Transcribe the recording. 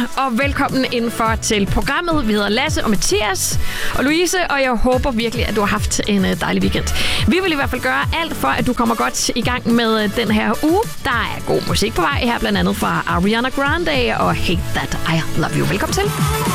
og velkommen indenfor til programmet. Vi hedder Lasse og Mathias og Louise, og jeg håber virkelig, at du har haft en dejlig weekend. Vi vil i hvert fald gøre alt for, at du kommer godt i gang med den her uge. Der er god musik på vej her, blandt andet fra Ariana Grande og Hate That I Love You. Velkommen til.